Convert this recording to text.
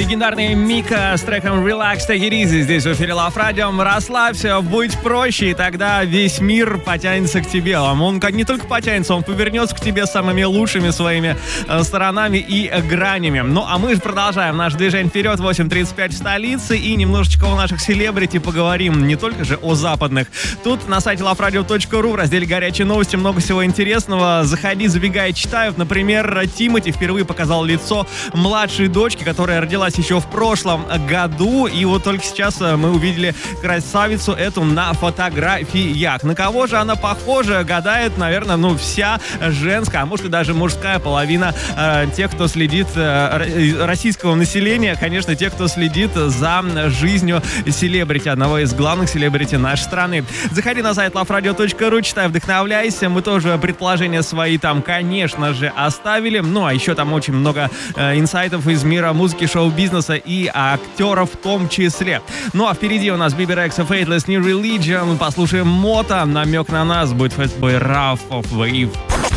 Легендарный Мика с треком Relax, Take It Easy. Здесь в эфире Love Radio. Расслабься, будь проще, и тогда весь мир потянется к тебе. Он не только потянется, он повернется к тебе самыми лучшими своими сторонами и гранями. Ну, а мы же продолжаем наше движение вперед. 8:35 в столице. И немножечко о наших селебрити поговорим. Не только же о западных. Тут на сайте loveradio.ru в разделе «Горячие новости» много всего интересного. Заходи, забегай, читай. Например, Тимати впервые показал лицо младшей дочки, которая родилась еще в прошлом году, и вот только сейчас мы увидели красавицу эту на фотографиях. На кого же она похожа, гадает, наверное, вся женская, а может и даже мужская половина тех, кто следит, российского населения, конечно, тех, кто следит за жизнью селебрити, одного из главных селебрити нашей страны. Заходи на сайт loveradio.ru, читай, вдохновляйся. Мы тоже предположения свои там, конечно же, оставили. Ну, а еще там очень много инсайтов из мира музыки, шоу-бизнеса и актеров в том числе. Ну, а впереди у нас Bieber X, Faithless, New Religion. Послушаем Мото. Намек на нас будет Fatboy Rap of Wave.